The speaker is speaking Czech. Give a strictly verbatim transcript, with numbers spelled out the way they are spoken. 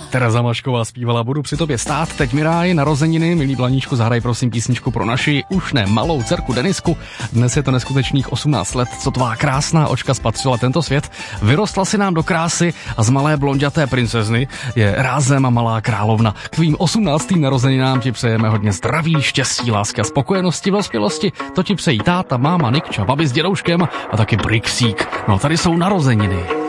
Tereza Mašková zpívala Budu při tobě stát, teď mi ráj, narozeniny, milý Blaníčku, zahraj prosím písničku pro naši už ne malou dcerku Denisku. Dnes je to neskutečných osmnáct let, co tvá krásná očka spatřila tento svět. Vyrostla si nám do krásy a z malé blonďaté princezny je rázem a malá královna. K tvým osmnáctým narozeninám ti přejeme hodně zdraví, štěstí, lásky a spokojenosti v dospělosti. To ti přejí táta, máma, Nikča, babi s dědouškem a taky Brixík. No tady jsou narozeniny.